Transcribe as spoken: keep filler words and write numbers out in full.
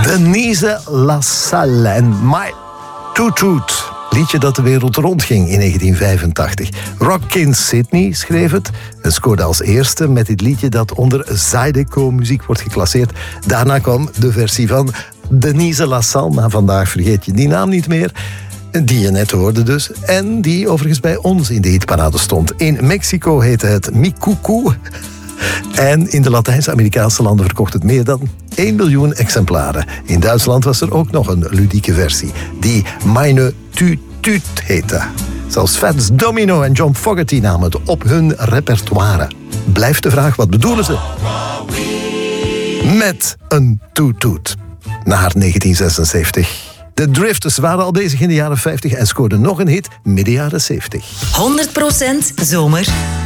Denise LaSalle en My Toot Toot. Liedje dat de wereld rondging in negentien vijfentachtig. Rockin' Sydney schreef het en scoorde als eerste met dit liedje dat onder Zydeco-muziek wordt geclasseerd. Daarna kwam de versie van Denise LaSalle, maar vandaag vergeet je die naam niet meer. Die je net hoorde dus. En die overigens bij ons in de hitparade stond. In Mexico heette het Mi Cucu. En in de Latijns-Amerikaanse landen verkocht het meer dan één miljoen exemplaren. In Duitsland was er ook nog een ludieke versie, die Meine Toot Toot heette. Zelfs Fats Domino en John Fogerty namen het op hun repertoire. Blijft de vraag, wat bedoelen ze met een toot toot? Naar negentien zesenzeventig. De Drifters waren al bezig in de jaren vijftig en scoorden nog een hit midden jaren zeventig. honderd procent zomer